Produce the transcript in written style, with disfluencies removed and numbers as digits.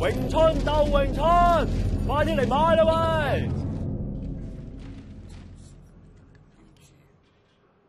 詠春鬥詠春，快啲嚟買啦喂！